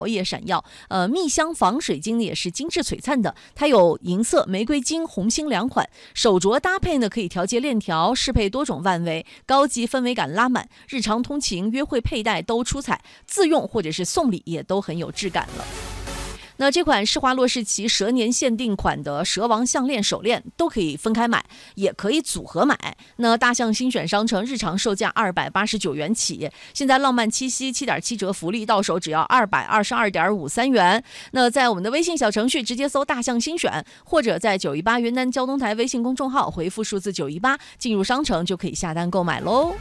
液闪耀，蜜香防水晶呢也是精致璀璨的，它有银色、玫瑰金、红星两款，手镯搭配呢可以调节链条，适配多种腕围，高级氛围感拉满，日常通勤、约会佩戴都出彩，自用或者是送礼也都很有质感了。那这款施华洛世奇蛇年限定款的蛇王项链、手链都可以分开买，也可以组合买。那大象精选商城日常售价289元起，现在浪漫七夕7.7折福利，到手只要222.53元。那在我们的微信小程序直接搜大象精选，或者在918云南交通台微信公众号回复数字918进入商城就可以下单购买喽。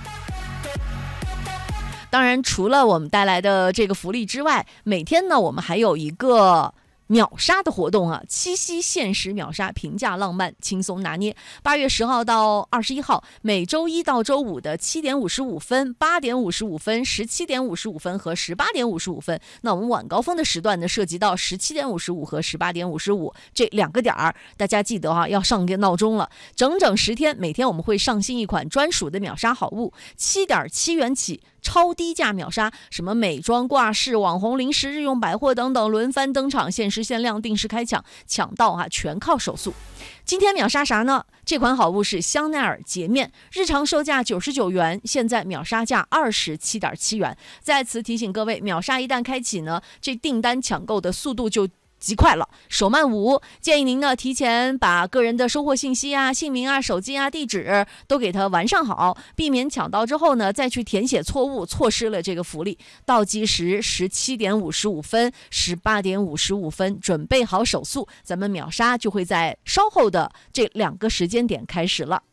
当然，除了我们带来的这个福利之外，每天呢，我们还有一个秒杀的活动啊，七夕限时秒杀，平价浪漫，轻松拿捏。8月10号到21号，每周一到周五的7点55分、8点55分、17点55分和18点55分。那我们晚高峰的时段呢，涉及到17点55和18点55这2个点儿，大家记得要上个闹钟了。整整10天，每天我们会上新一款专属的秒杀好物，7.7元起。超低价秒杀，什么美妆、挂饰、网红、零食、日用百货等等轮番登场，限时限量，定时开抢，抢到全靠手速。今天秒杀啥呢？这款好物是香奈儿洁面，日常售价99元，现在秒杀价27.7元。在此提醒各位，秒杀一旦开启呢，这订单抢购的速度就极快了，手慢无。建议您呢提前把个人的收货信息啊、姓名啊、手机啊、地址都给它完善好，避免抢到之后呢再去填写错误，错失了这个福利。倒计时17点55分、18点55分，准备好手速，咱们秒杀就会在稍后的这2个时间点开始了。